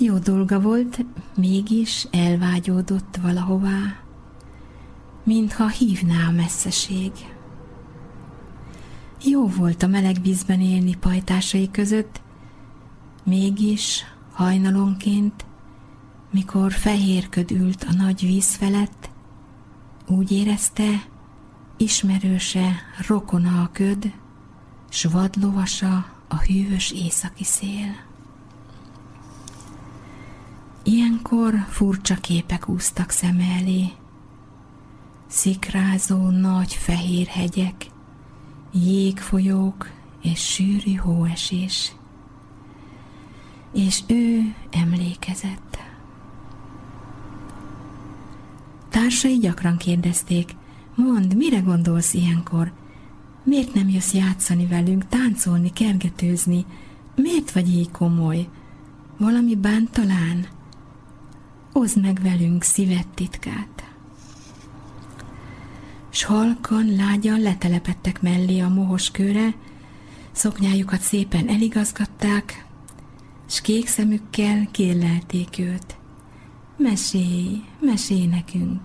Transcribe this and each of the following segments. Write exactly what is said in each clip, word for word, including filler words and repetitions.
Jó dolga volt, mégis elvágyódott valahová, mintha hívná a messzeség. Jó volt a meleg vízben élni pajtásai között, mégis hajnalonként, mikor fehér köd ült a nagy víz felett, úgy érezte, ismerőse, rokona a köd, s vadlovasa a hűvös északi szél. Ilyenkor furcsa képek úsztak szeme elé. Szikrázó nagy fehér hegyek, jégfolyók és sűrű hóesés. És ő emlékezett. Társai gyakran kérdezték, mondd, mire gondolsz ilyenkor? Miért nem jössz játszani velünk, táncolni, kergetőzni? Miért vagy így komoly? Valami bánt talán? Oszd meg velünk szíved titkát. S halkan, lágyan letelepedtek mellé a mohos kőre, szoknyájukat szépen eligazgatták, s kék szemükkel kérlelték őt. Mesélj, mesélj nekünk.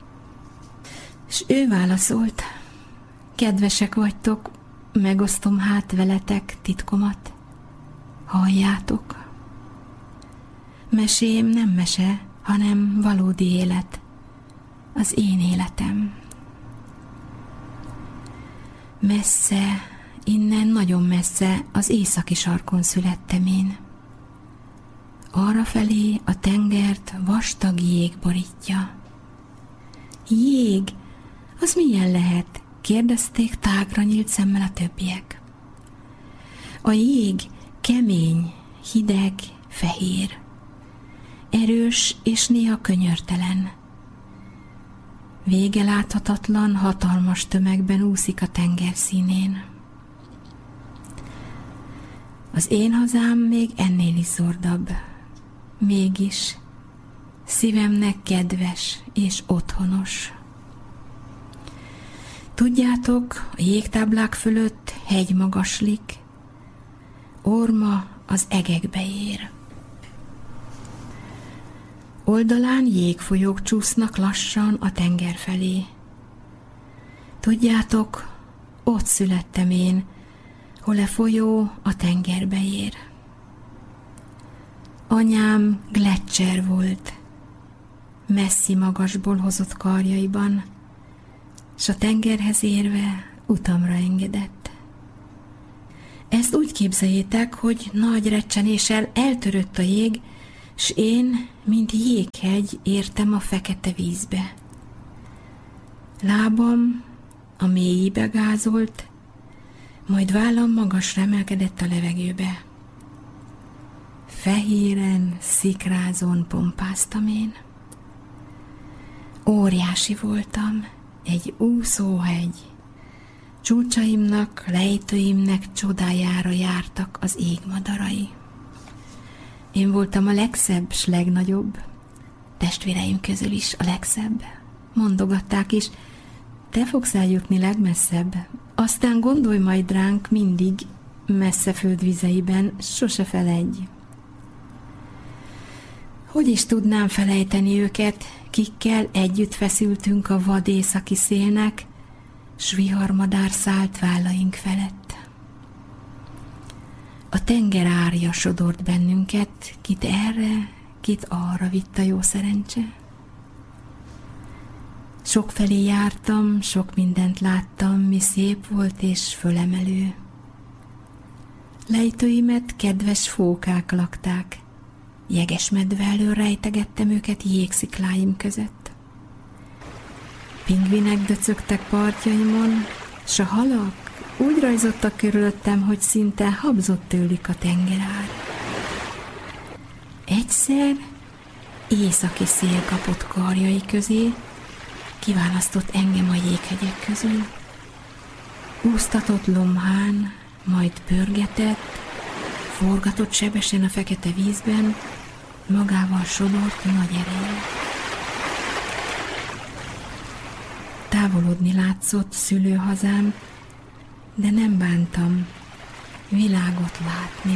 S ő válaszolt, kedvesek vagytok, megosztom hát veletek titkomat. Halljátok. Mesém nem mese, hanem valódi élet, az én életem. Messze, innen nagyon messze, az északi sarkon születtem én. Arrafelé a tengert vastag jég borítja. Jég? Az milyen lehet? Kérdezték tágra nyílt szemmel a többiek. A jég kemény, hideg, fehér. Erős és néha könyörtelen. Vége láthatatlan, hatalmas tömegben úszik a tenger színén. Az én hazám még ennél is zordabb. Mégis szívemnek kedves és otthonos. Tudjátok, a jégtáblák fölött hegy magaslik, orma az egekbe ér. Oldalán jégfolyók csúsznak lassan a tenger felé. Tudjátok, ott születtem én, hol a folyó a tengerbe ér. Anyám gleccser volt, messzi magasból hozott karjaiban, s a tengerhez érve utamra engedett. Ezt úgy képzeljétek, hogy nagy recsenéssel eltörött a jég, s én, mint jéghegy, értem a fekete vízbe. Lábam a mélyébe gázolt, majd vállam magasra emelkedett a levegőbe. Fehéren, szikrázón pompáztam én. Óriási voltam, egy úszóhegy. Csúcsaimnak, lejtőimnek csodájára jártak az égmadarai. Én voltam a legszebb s legnagyobb, testvéreim közül is a legszebb. Mondogatták is, te fogsz eljutni legmesszebb, aztán gondolj majd ránk mindig, messze földvizeiben, sose feledj. Hogy is tudnám felejteni őket, kikkel együtt feszültünk a vad északi szélnek, s viharmadár szállt vállaink felett. A tenger árja sodort bennünket, kit erre, kit arra vitt a jó szerencse. Sokfelé jártam, sok mindent láttam, mi szép volt és fölemelő. Lejtőimet kedves fókák lakták, jeges medve elől rejtegettem őket jégszikláim között. Pingvinek döcögtek partjaimon, s a halak úgy rajzottak körülöttem, hogy szinte habzott tőlük a tengerár. Egyszer északi szél kapott karjai közé, kiválasztott engem a jéghegyek közül. Úsztatott lomhán, majd pörgetett, forgatott sebesen a fekete vízben, magával sodort nagy erején. Távolodni látszott szülőhazám, de nem bántam világot látni